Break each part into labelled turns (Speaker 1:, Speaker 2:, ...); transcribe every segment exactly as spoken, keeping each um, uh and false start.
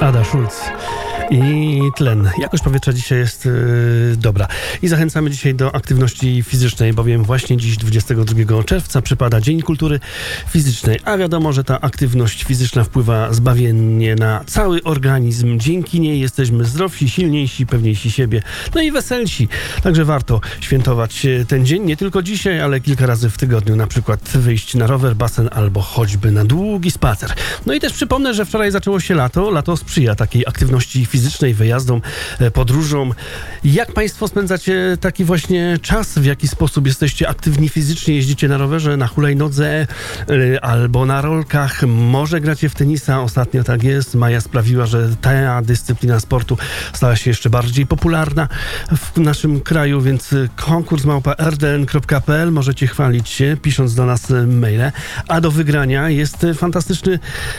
Speaker 1: Ada Schulz i Tlen. Jakość powietrza dzisiaj jest yy, dobra. I zachęcamy dzisiaj do aktywności fizycznej, bowiem właśnie dziś, dwudziestego drugiego czerwca, przypada Dzień Kultury Fizycznej. A wiadomo, że ta aktywność fizyczna wpływa zbawiennie na cały organizm. Dzięki niej jesteśmy zdrowsi, silniejsi, pewniejsi siebie, no i weselsi. Także warto świętować ten dzień, nie tylko dzisiaj, ale kilka razy w tygodniu. Na przykład wyjść na rower, basen albo choćby na długi spacer. No i też przypomnę, że wczoraj zaczęło się lato. Lato sprzyja takiej aktywności fizycznej, wyjazdom, podróżom. Jak Państwo spędzacie taki właśnie czas? W jaki sposób jesteście aktywni fizycznie? Jeździcie na rowerze, na hulajnodze albo na rolkach? Może gracie w tenisa? Ostatnio tak jest. Maja sprawiła, że ta dyscyplina sportu stała się jeszcze bardziej popularna w naszym kraju, więc konkurs małpa r d n kropka p l. Możecie chwalić się, pisząc do nas maile. A do wygrania jest fantastyczny,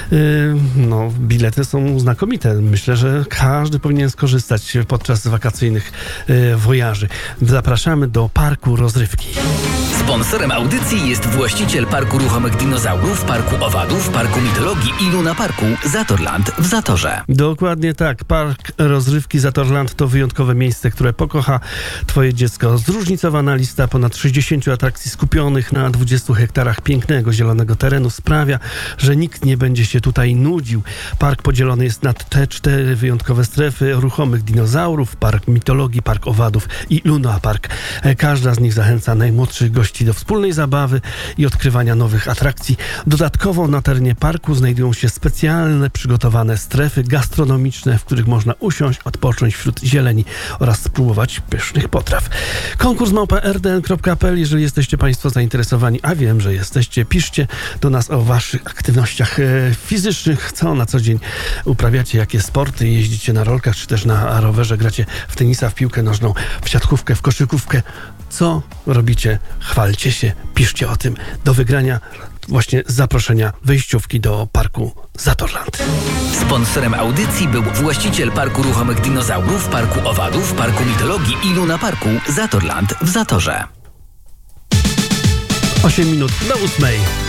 Speaker 1: no, bilety są znakomite. Myślę, że każdy powinien skorzystać podczas wakacyjnych wojaży. Zapraszamy do Parku Rozrywki.
Speaker 2: Sponsorem audycji jest właściciel Parku Ruchomych Dinozaurów, Parku Owadów, Parku Mitologii i Luna Parku Zatorland w Zatorze.
Speaker 1: Dokładnie tak. Park Rozrywki Zatorland to wyjątkowe miejsce, które pokocha Twoje dziecko. Zróżnicowana lista ponad sześćdziesięciu atrakcji skupionych na dwudziestu hektarach pięknego, zielonego terenu sprawia, że nikt nie będzie się tutaj nudził. Park podzielony jest na te cztery wyjątkowe strefy ruchomych dinozaurów, Park Mitologii, Park Owadów i Luna Park. Każda z nich zachęca najmłodszych gości do wspólnej zabawy i odkrywania nowych atrakcji. Dodatkowo na terenie parku znajdują się specjalne, przygotowane strefy gastronomiczne, w których można usiąść, odpocząć wśród zieleni oraz spróbować pysznych potraw. Konkurs małpa r d n kropka p l. Jeżeli jesteście Państwo zainteresowani, a wiem, że jesteście, piszcie do nas o Waszych aktywnościach e, fizycznych, co na co dzień uprawiacie, jakie sporty, jeździcie na rolkach, czy też na rowerze, gracie w tenisa, w piłkę nożną, w siatkówkę, w koszykówkę. Co robicie? Chwalcie się, piszcie o tym. Do wygrania właśnie zaproszenia wejściówki do Parku Zatorland.
Speaker 2: Sponsorem audycji był właściciel Parku Ruchomych Dinozaurów, Parku Owadów, Parku Mitologii i Luna Parku Zatorland w Zatorze.
Speaker 1: osiem minut do ósmej.